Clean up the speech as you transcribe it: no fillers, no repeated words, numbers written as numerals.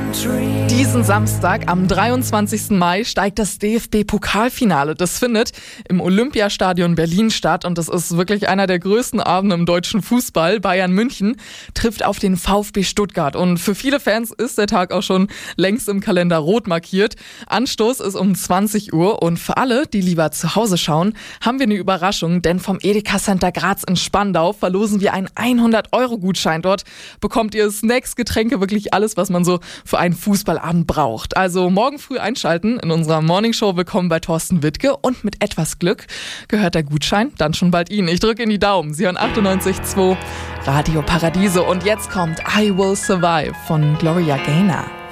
Diesen Samstag, am 23. Mai, steigt das DFB-Pokalfinale. Das findet im Olympiastadion Berlin statt und das ist wirklich einer der größten Abende im deutschen Fußball. Bayern München trifft auf den VfB Stuttgart und für viele Fans ist der Tag auch schon längst im Kalender rot markiert. Anstoß ist um 20 Uhr und für alle, die lieber zu Hause schauen, haben wir eine Überraschung, denn vom Edeka Center Graz in Spandau verlosen wir einen 100-Euro-Gutschein. Dort bekommt ihr Snacks, Getränke, wirklich alles, was man so für einen Fußballabend braucht. Also morgen früh einschalten in unserer Morningshow. Willkommen bei Thorsten Wittke und mit etwas Glück gehört der Gutschein dann schon bald Ihnen. Ich drücke in die Daumen. Sie hören 98.2 Radio Paradiso und jetzt kommt I Will Survive von Gloria Gaynor.